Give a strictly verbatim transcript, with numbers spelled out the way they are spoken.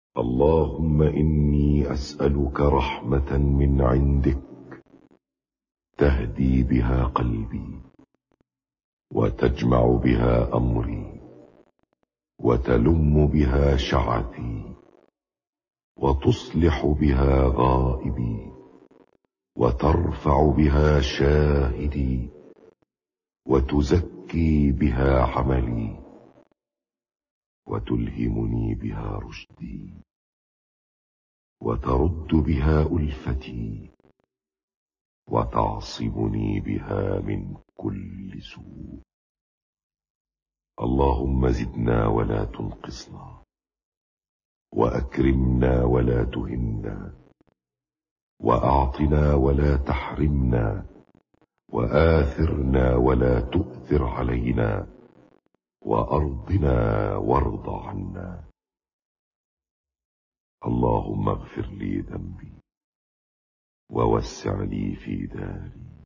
اللهم إني أسألك رحمة من عندك تهدي بها قلبي، وتجمع بها أمري، وتلم بها شعثي، وتصلح بها غائبي، وترفع بها شاهدي، وتزكي بها عملي، وتلهمني بها رشدي، وترد بها ألفتي، وتعصمني بها من كل سوء. اللهم زدنا ولا تنقصنا، وأكرمنا ولا تهنا، وأعطنا ولا تحرمنا، وآثرنا ولا تؤثر علينا، وأرضنا وارض عنا. اللهم اغفر لي ذنبي، ووسع لي في داري،